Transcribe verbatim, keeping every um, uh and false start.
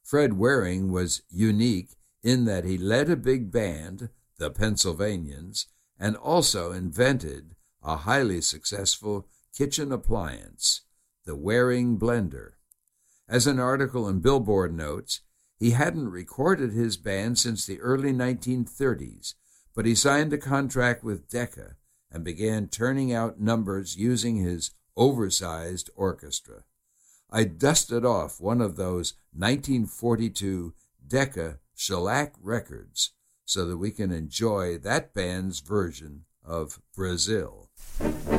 Fred Waring was unique in that he led a big band, the Pennsylvanians, and also invented a highly successful kitchen appliance, the Waring blender. As an article in Billboard notes, he hadn't recorded his band since the early nineteen thirties, but he signed a contract with Decca and began turning out numbers using his oversized orchestra. I dusted off one of those nineteen forty-two Decca shellac records so that we can enjoy that band's version of Brazil.